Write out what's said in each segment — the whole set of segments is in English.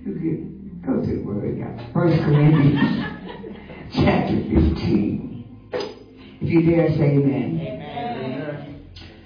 You can go to the Word of God. 1 Corinthians chapter 15. If you dare say amen. Amen.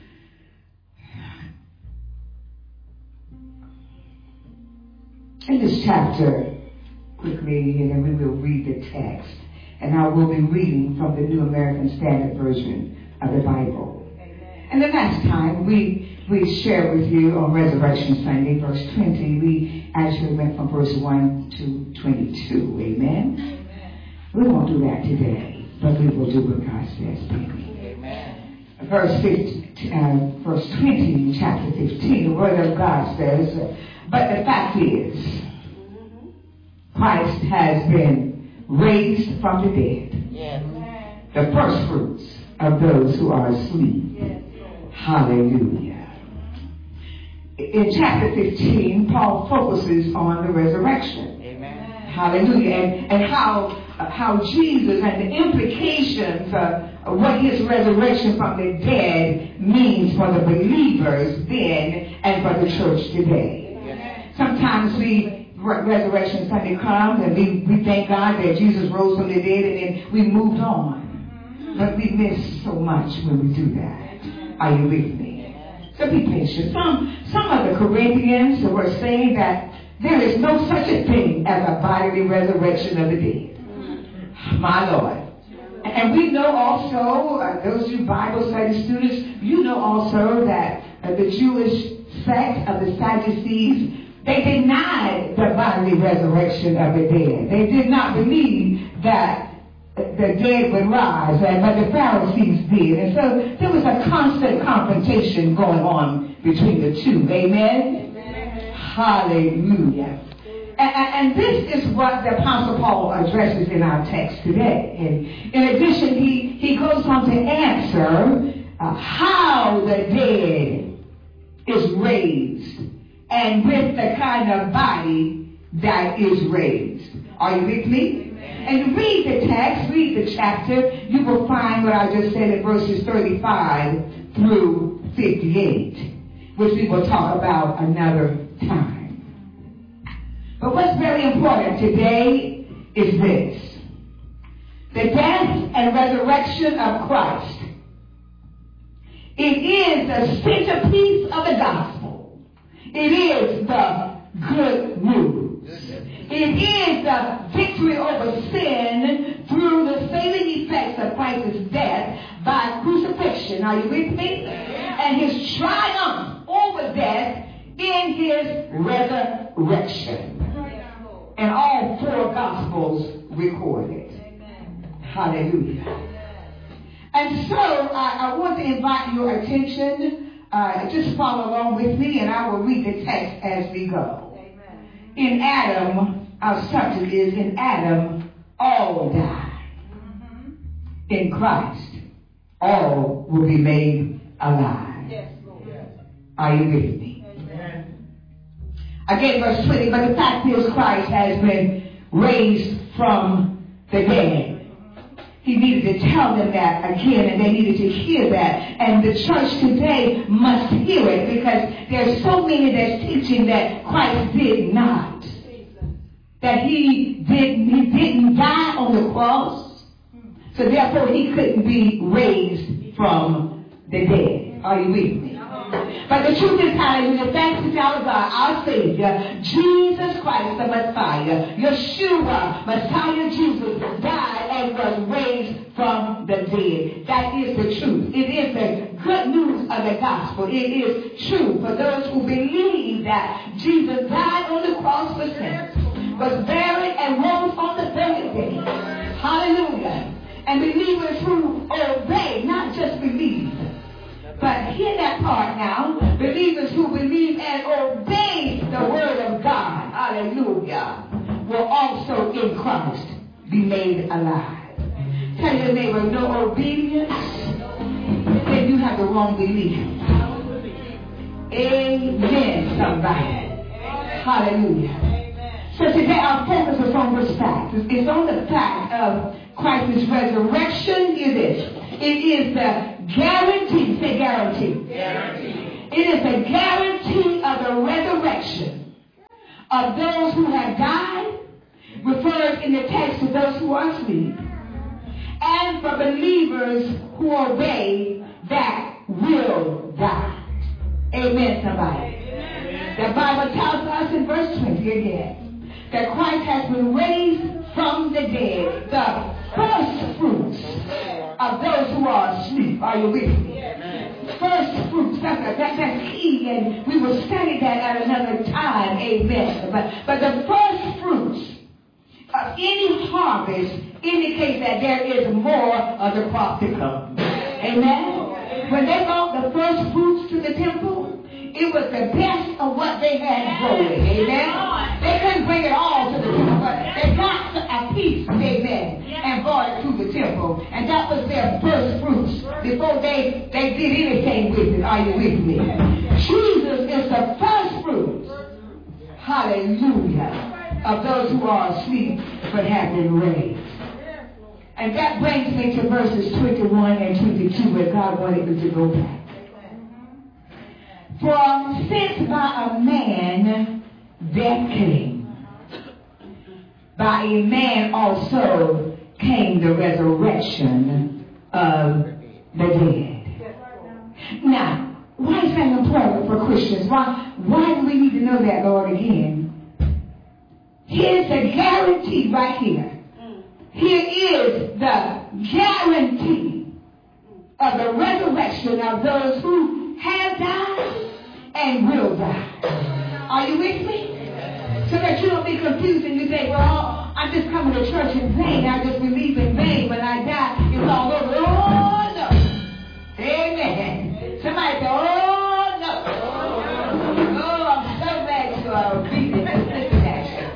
In this chapter, quickly, and then we will read the text. And I will be reading from the New American Standard Version of the Bible. Amen. And the last time we shared with you on Resurrection Sunday, verse 20, we actually went from verse 1 to 22. Amen? Amen. We won't do that today, but we will do what God says. Amen. Verse 20, chapter 15, the Word of God says, but the fact is, Christ has been raised from the dead. Yes. The first fruits of those who are asleep. Yes. Hallelujah. In chapter 15, Paul focuses on the resurrection. Amen. Hallelujah. And how Jesus and the implications of what his resurrection from the dead means for the believers then and for the church today. Amen. Sometimes Resurrection Sunday comes and we thank God that Jesus rose from the dead and then we moved on. But we miss so much when we do that. Are you with me? So be patient. Some of the Corinthians were saying that there is no such a thing as a bodily resurrection of the dead. My Lord. And we know also, those of you Bible study students, you know also that the Jewish sect of the Sadducees, they denied the bodily resurrection of the dead. They did not believe that the dead would rise, but the Pharisees did. And so there was a constant confrontation going on between the two. Amen? Amen. Hallelujah. And this is what the Apostle Paul addresses in our text today. And in addition, he goes on to answer how the dead is raised and with the kind of body that is raised. Are you with me? And read the text, read the chapter, you will find what I just said in verses 35 through 58, which we will talk about another time. But what's very important today is this. The death and resurrection of Christ. It is the centerpiece of the gospel. It is the good news. It is the victory over sin through the saving effects of Christ's death by crucifixion. Are you with me? And his triumph over death in his resurrection. And all four Gospels record it. Hallelujah. And so I want to invite your attention. Just follow along with me and I will read the text as we go. In Adam, our subject is in Adam, all die. In Christ, all will be made alive. Yes, Lord. Are you with me? Amen. Again, verse 20, but the fact is Christ has been raised from the dead. He needed to tell them that again, and they needed to hear that. And the church today must hear it because there's so many that's teaching that Christ did not. That he didn't die on the cross. So therefore he couldn't be raised from the dead. Are you with me? But the truth is, hallelujah, thanks to our God, our Savior, Jesus Christ, the Messiah, Yeshua, Messiah Jesus, died and was raised from the dead. That is the truth. It is the good news of the gospel. It is true for those who believe that Jesus died on the cross for sin, was buried and rose on the third day. Hallelujah. And believers who obey, not just believe, but hear that part now. Believers who believe and obey the word of God, hallelujah, will also in Christ be made alive. Tell your neighbor, no obedience, then you have the wrong belief. Amen, somebody. Hallelujah. So today our focus is on this fact. It's on the fact of Christ's resurrection. It is. It is the guarantee. Say guarantee. Guarantee. It is the guarantee of the resurrection of those who have died refers in the text to those who are asleep, and for believers who obey that will die. Amen, somebody. Amen. The Bible tells us in verse 20 again that Christ has been raised from the dead, the first fruits of those who are asleep. Are you with me? First fruits, that's key, and we will study that at another time. Amen. But the first fruits of any harvest indicates that there is more of the crop to come. Amen. When they brought the first fruits to the temple, it was the best of what they had growing. Amen. They couldn't bring it all to the temple, but they got a piece, amen, and brought it to the temple. And that was their first fruits before they did anything with it. Are you with me? Jesus is the first fruits, hallelujah, of those who are asleep but have been raised. And that brings me to verses 21 and 22 where God wanted me to go back. For since by a man death came, by a man also came the resurrection of the dead. Now, why is that important for Christians? Why do we need to know that, Lord, again? Here's the guarantee right here. Here is the guarantee of the resurrection of those who have died and will die. Are you with me? So that you don't be confused and you say, well, I'm just coming to church in vain. I just believe in vain. When I die, it's all over. Oh, no. Amen. Somebody say, oh, no. Oh, I'm so glad you are obedient to this action.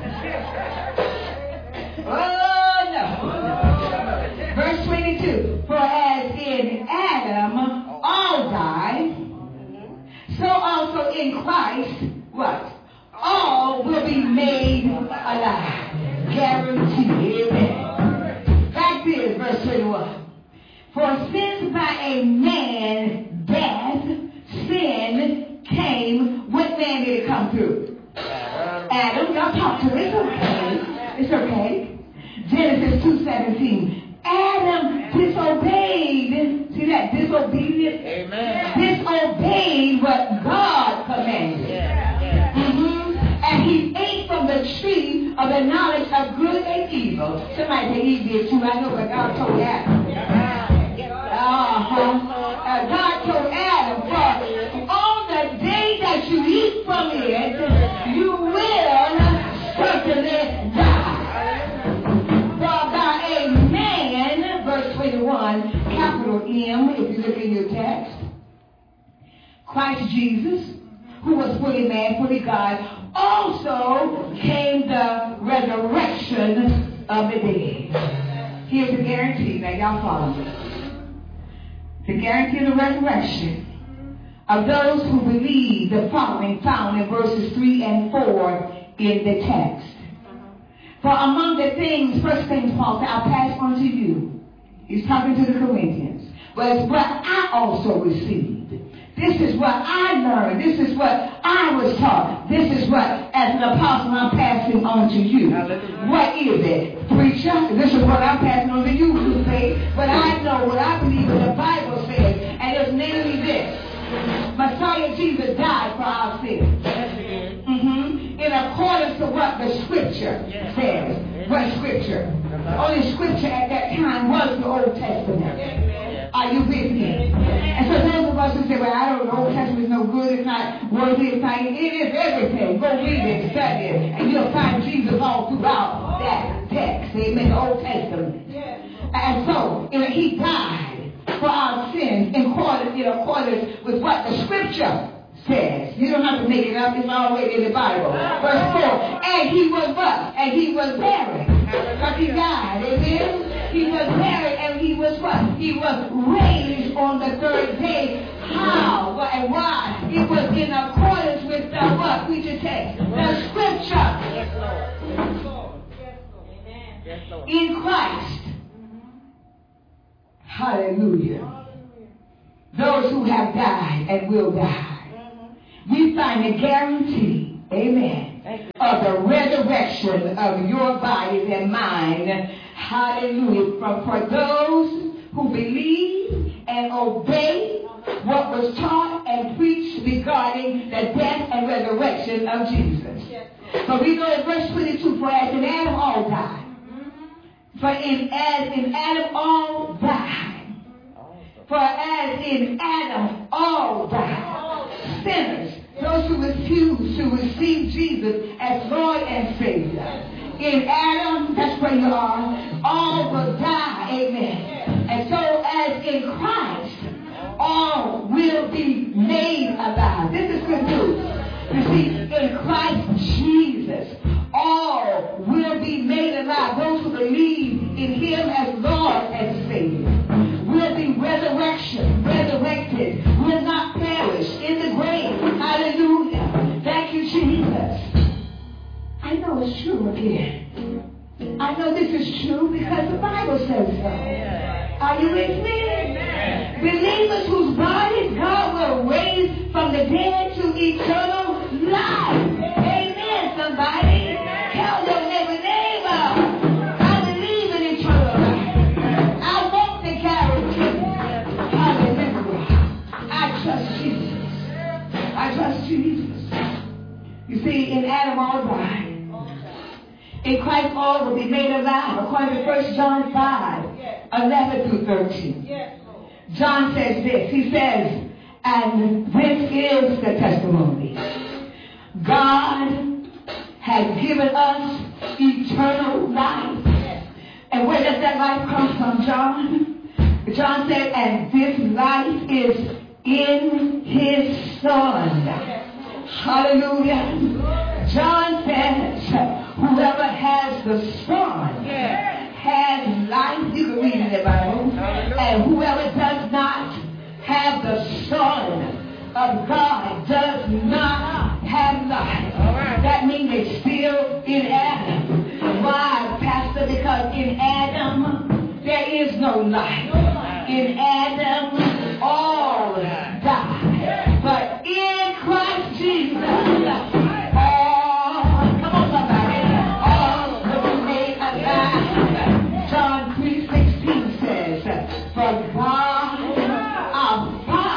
Oh, no. Verse 22. For as in Adam all die, so also in Christ, what? All will be made alive. Guaranteed. Amen. Fact is, verse 21. For since by a man death, sin came, what man did it come through? Adam. Y'all talk to me. It's okay. It's okay. Genesis 2:17. Adam disobeyed. See that? Disobedience? Amen. Disobeyed what God commanded. And he ate from the tree of the knowledge of good and evil. Somebody say he did too. I know, but God told Adam. God told Adam, for on the day that you eat from it, you will certainly die. For by a man, verse 21, capital M, if you look in your text, Christ Jesus, who was fully man, fully God, also came the resurrection of the dead. Here's the guarantee. Now y'all follow me. The guarantee of the resurrection of those who believe the following found in verses 3 and 4 in the text. For among the things, first things Paul said, I'll pass on to you. He's talking to the Corinthians. But it's what I also received. This is what I learned. This is what I was taught. This is what, as an apostle, I'm passing on to you. What is it? Preacher, this is what I'm passing on to you, who say, but I know what I believe what the Bible says, and it's namely this. Messiah Jesus died for our sins. In accordance to what the scripture says. What scripture? Only scripture at that time was the Old Testament. Are you with me? And so those of us who say, well, I don't know, Old Testament is no good, it's not worthy, it's not, it is everything. Go read it, study it, and you'll find Jesus all throughout that text. Amen. The Old Testament. And so, he died for our sins in accordance with what the scripture says. You don't have to make it up, it's already in the Bible. Verse 4. And he was what? And he was buried. Because he died. Amen. He was buried and he was what? He was raised on the third day. How? And why? It was in accordance with the what? We just said the scripture. Yes, Lord. Yes, Lord. In Christ. Hallelujah. Those who have died and will die. We find a guarantee, amen, of the resurrection of your bodies and mine. Hallelujah. For those who believe and obey what was taught and preached regarding the death and resurrection of Jesus. But we know in verse 22, for as in Adam all died. For as in Adam all died. For as in Adam all died. Sinners, those who refuse to receive Jesus as Lord and Savior. In Adam, that's where you are, all will die. Amen. And so as in Christ, all will be made alive. This is good news. You see, in Christ Jesus, all will be made alive. Those who believe in Him as Lord and Savior will be resurrected, will not perish in the grave. Hallelujah. Thank you, Jesus. I know it's true again. I know this is true because the Bible says so. Are you with me? Amen. Believers whose bodies God will raise from the dead to eternal life. Amen, somebody. Tell your neighbor, I believe in eternal life. I want the guarantee. Hallelujah. I trust Jesus. I trust Jesus. You see, in Adam all died. In Christ all will be made alive, according to 1 John 5, 11 through 13. John says this. He says, and this is the testimony. God has given us eternal life. And where does that life come from, John? John said, and this life is in His Son. Hallelujah. John says, whoever has the Son has life. You can read in the Bible. And whoever does not have the Son of God does not have life. That means they're still in Adam. Why, Pastor? Because in Adam there is no life. In Adam